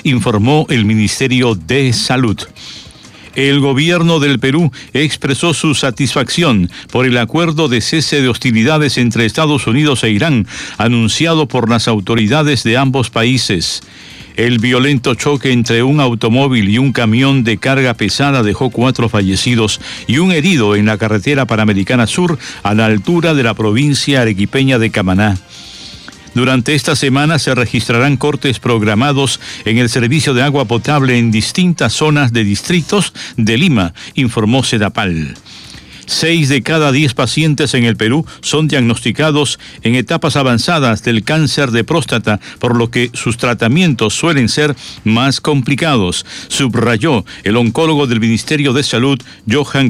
informó el Ministerio de Salud. El gobierno del Perú expresó su satisfacción por el acuerdo de cese de hostilidades entre Estados Unidos e Irán, anunciado por las autoridades de ambos países. El violento choque entre un automóvil y un camión de carga pesada dejó 4 fallecidos y un herido en la carretera Panamericana Sur, a la altura de la provincia arequipeña de Camaná. Durante esta semana se registrarán cortes programados en el servicio de agua potable en distintas zonas de distritos de Lima, informó Sedapal. 6 de cada 10 pacientes en el Perú son diagnosticados en etapas avanzadas del cáncer de próstata, por lo que sus tratamientos suelen ser más complicados, subrayó el oncólogo del Ministerio de Salud, Johan